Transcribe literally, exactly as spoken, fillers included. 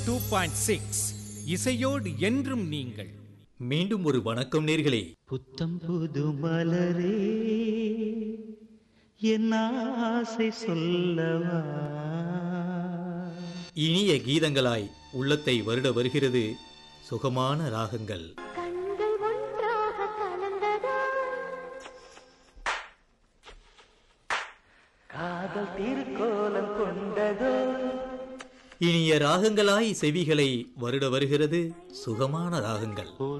Two point six இசையோடு என்றும் நீங்கள். மீண்டும் ஒரு வணக்கம் நேர்களே. புத்தம் புது மலரே என் ஆசை சொல்லவா. இனிய கீதங்களாய் உள்ளத்தை வருட வருகிறது சுகமான ராகங்கள். காதல் திருக்கோலம் கொண்டதோ. இனிய ராகங்களாய் செவிகளை வருட வருகிறது சுகமான ராகங்கள்.